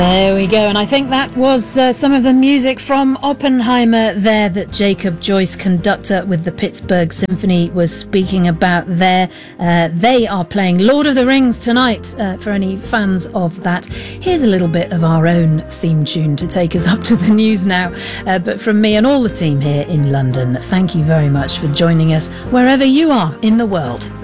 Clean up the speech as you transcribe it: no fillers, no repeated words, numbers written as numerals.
There we go, and I think that was some of the music from Oppenheimer there that Jacob Joyce, conductor with the Pittsburgh Symphony, was speaking about there. They are playing Lord of the Rings tonight, for any fans of that. Here's a little bit of our own theme tune to take us up to the news now. But from me and all the team here in London, thank you very much for joining us wherever you are in the world.